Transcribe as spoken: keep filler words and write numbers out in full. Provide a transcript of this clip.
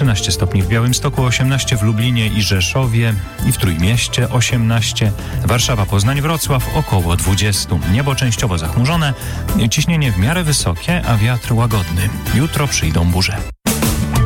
trzynaście stopni w Białymstoku, osiemnaście w Lublinie i Rzeszowie i w Trójmieście osiemnaście, Warszawa, Poznań, Wrocław około dwadzieścia. Niebo częściowo zachmurzone, ciśnienie w miarę wysokie, a wiatr łagodny. Jutro przyjdą burze.